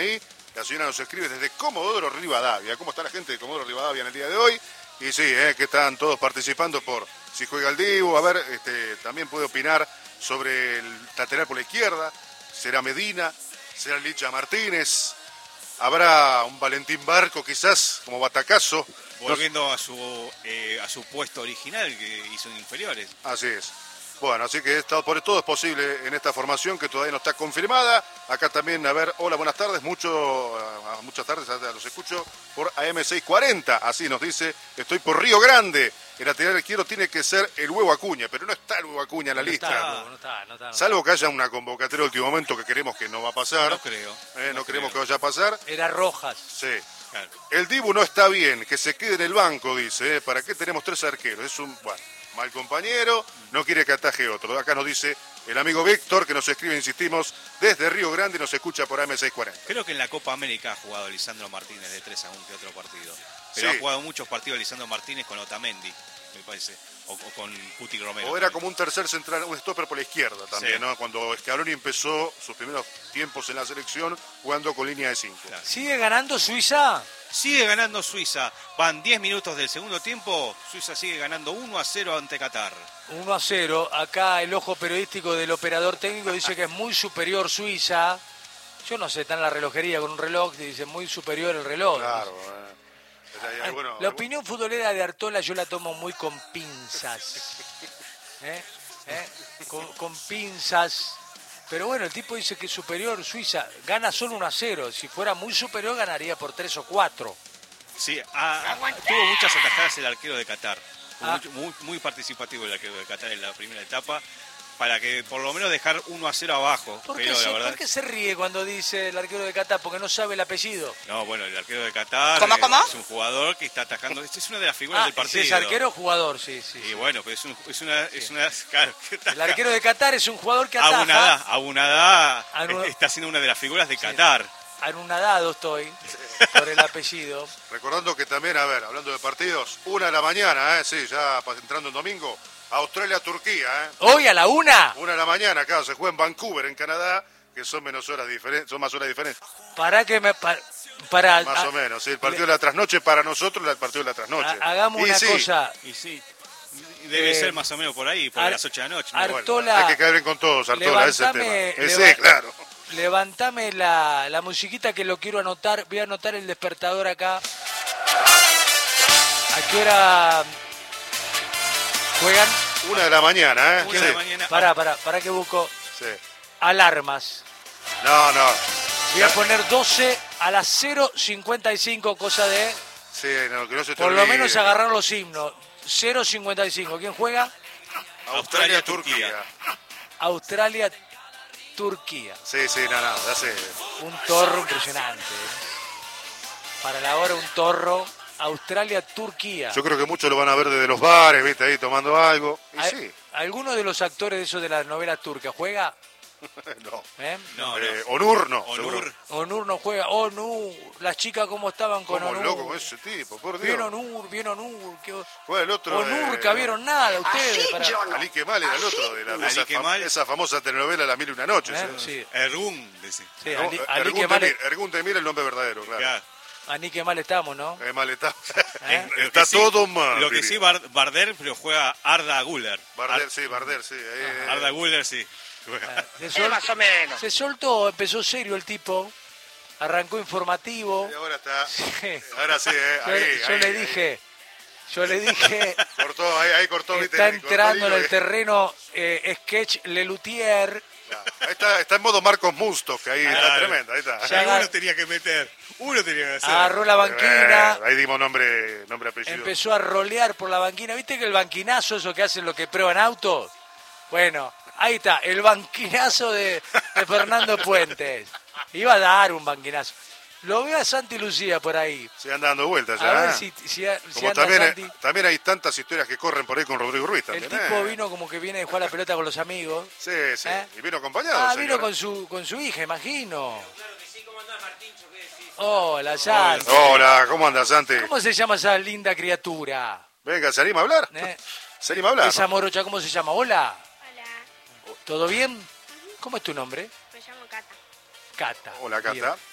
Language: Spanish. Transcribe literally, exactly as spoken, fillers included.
ahí. La señora nos escribe desde Comodoro Rivadavia. ¿Cómo está la gente de Comodoro Rivadavia en el día de hoy? Y sí, eh, que están todos participando por si juega el Dibu. A ver, este, también puede opinar sobre el lateral por la izquierda. ¿Será Medina? ¿Será Licha Martínez? ¿Habrá un Valentín Barco quizás como batacazo? Volviendo a su eh, a su puesto original que hizo en inferiores. Así es. Bueno, así que esto, por todo es posible en esta formación que todavía no está confirmada. Acá también, a ver, hola, buenas tardes. Mucho, uh, muchas tardes, los escucho por A M seiscientos cuarenta. Así nos dice, estoy por Río Grande. El lateral izquierdo tiene que ser el Huevo Acuña, pero no está el Huevo Acuña en la no lista. Está, no, no está, no está, no Salvo que haya una convocatoria de último momento que queremos que no va a pasar. No creo. Eh, no no queremos creo. que vaya a pasar. Era Rojas. Sí. Claro. El Dibu no está bien, que se quede en el banco, dice. ¿eh? ¿Para qué tenemos tres arqueros? Es un, bueno, mal compañero, no quiere que ataje otro. Acá nos dice el amigo Víctor, que nos escribe, insistimos, desde Río Grande, nos escucha por A M seiscientos cuarenta. Creo que en la Copa América ha jugado Lisandro Martínez de tres a un que otro partido. Pero Sí. ha jugado muchos partidos Lisandro Martínez con Otamendi, me parece. O, o con Cuti Romero. O era también. como un tercer central, un stopper por la izquierda también, Sí. ¿no? Cuando Scaloni empezó sus primeros tiempos en la selección jugando con línea de cinco. Claro. ¿Sigue ganando Suiza? Sigue ganando Suiza. Van diez minutos del segundo tiempo. Suiza sigue ganando uno a cero ante Qatar. uno a cero. Acá el ojo periodístico del operador técnico dice que es muy superior Suiza. Yo no sé, está en la relojería con un reloj, dice muy superior el reloj. Claro. Eh. Hay, hay, bueno, La opinión futbolera de Artola yo la tomo muy con pinzas. ¿Eh? ¿Eh? Con, con pinzas. Pero bueno, el tipo dice que es superior Suiza. Gana solo uno a cero. Si fuera muy superior ganaría por tres o cuatro. Sí, ha- tuvo muchas atajadas el arquero de Qatar. Fue Ah. muy, muy, muy participativo el arquero de Qatar en la primera etapa. Para que por lo menos dejar uno a cero abajo. ¿Por qué, Pero se, la verdad. ¿Por qué se ríe cuando dice el arquero de Qatar? Porque no sabe el apellido. No, bueno, el arquero de Qatar ¿Cómo, eh, cómo? es un jugador que está atajando. Esta es una de las figuras Ah, del partido. ¿es arquero o jugador? Sí, sí. Y sí. bueno, pues es, un- es una. Es una claro, que El ataja. arquero de Qatar es un jugador que ataja. Abunadá, Abunadá Anu- está siendo una de las figuras de Qatar. Anonadado estoy por el apellido. recordando que también, a ver, hablando de partidos, una de la mañana, ¿eh? Sí, ya pa- entrando en domingo, Australia-Turquía, ¿eh? Hoy a la una. Una de la mañana, acá se juega en Vancouver, en Canadá, que son menos horas diferentes, son más horas diferentes. Para que me... pa- Para, Más a- o menos, sí, el partido de la trasnoche para nosotros, el partido de la trasnoche. ha- hagamos Y una sí, cosa. Y sí, debe Eh, ser más o menos por ahí, por Ar- las ocho de la noche. ¿no? Ar- bueno, Artola, hay que caer bien con todos, Artola, ese es el tema. levantame- Eh, leva- sí, claro. Levantame la, la musiquita que lo quiero anotar. Voy a anotar el despertador acá. ¿A qué hora juegan? Una de la mañana, ¿eh? Una Sí, de la mañana. Pará, pará, pará que busco sí. alarmas. No, no. Voy a poner doce a las cero cincuenta y cinco, cosa de Sí, no, que no se te por lo olvide. menos agarrar los himnos. cero cincuenta y cinco. ¿Quién juega? Australia-Turquía. Australia, Turquía. Sí, sí, no, no, ya sé. Un torro impresionante. ¿eh? Para la hora un torro. Australia, Turquía. Yo creo que muchos lo van a ver desde los bares, viste, ahí tomando algo. Y ¿Al- sí. ¿Alguno de los actores de eso de las novelas turcas juega? no. ¿Eh? No, no. Eh, Onur no, seguro. Onur. Onur no juega. Onur. Las chicas cómo estaban con Como Onur. loco con ese tipo, por Bien Dios. Onur, bien Onur. qué- Fue el otro. Onur, eh, que vieron nada ustedes. Para... Ali Kemal era el otro de la, de Ali esa, fam- Kemal. esa famosa telenovela La Mil y Una Noches. ¿Eh? ¿eh? Sí, Ergun, dice. sí. No, Ali, Ali Ergun Kemal, Demir, Ergun Demir, el nombre verdadero, claro. Ya. Ali Kemal estamos, ¿no? Eh, mal está. ¿Eh? Lo está que sí- todo mal. Lo que Vivi. sí, Bar- Barder, pero juega Arda Güler. Barder, sí, Barder, sí. eh, Arda Güler, sí. Juega. Se, sol- más o menos. se soltó, empezó serio el tipo. Arrancó informativo. y ahora está. Sí. Ahora sí, eh, Yo, ahí, yo ahí, le ahí. dije, yo le dije, Cortó, ahí, ahí cortó. viste, está el entrando en cocodrilo, el eh. terreno eh, Sketch Lelutier. Ahí está, está en modo Marcos Mustos, que ahí está Claro. tremendo, ahí está. Ya- Alguno tenía que meter. Uno tenía que hacer. Agarró la banquina, Eh, ahí dimos nombre, nombre apellido. empezó a rolear por la banquina. ¿Viste que el banquinazo, eso que hacen los que prueban autos? Bueno, ahí está, el banquinazo de, de Fernando Puentes. Iba a dar un banquinazo. Lo veo a Santi Lucía por ahí. Se anda dando vueltas A ya. ver ¿eh? si, si, si Como anda también, Santi. eh, también hay tantas historias que corren por ahí con Rodrigo Ruiz El también. tipo ¿eh? vino como que viene de jugar la pelota con los amigos. Sí, sí. ¿Eh? Y vino acompañado. Ah, señor, vino ¿eh? con su, con su hija, imagino. Hola, Santi. Hola, ¿cómo andas, Santi? ¿Cómo se llama esa linda criatura? Venga, ¿se anima a hablar? ¿Eh? ¿Se anima a hablar? Esa morocha, ¿cómo se llama? Hola. Hola, ¿Todo bien? ¿Cómo es tu nombre? me llamo Cata. Cata. Hola, Cata. Bien.